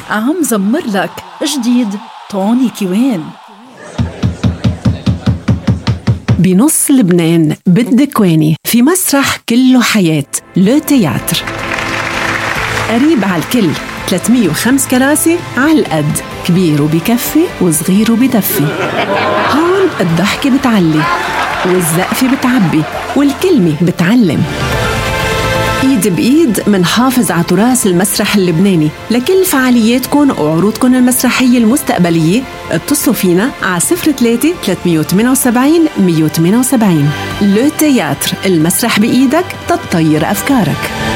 عم زمر لك جديد طوني كوين. بنص لبنان بالدكواني في مسرح كله حياة لو تياتر، قريب على الكل، 305 كراسي على القد، كبير وبكفي وصغير وبدفي. هون الضحكة بتعلي والزقفة بتعبي والكلمة بتعلم. ايد بايد منحافظ على تراث المسرح اللبناني. لكل فعالياتكم وعروضكم المسرحية المستقبلية اتصلوا فينا على 03 378 178. لو تياتر، المسرح بإيدك تطير أفكارك.